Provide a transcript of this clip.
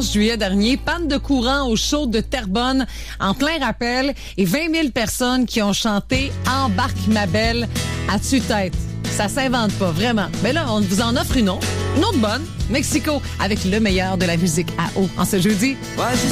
14 juillet dernier. Panne de courant au show de Terrebonne en plein rappel et 20 000 personnes qui ont chanté « Embarque ma belle » à tue-tête. Ça s'invente pas, vraiment. Mais là, on vous en offre une autre bonne. Mexico, avec le meilleur de la musique à eau en ce jeudi. Ouais,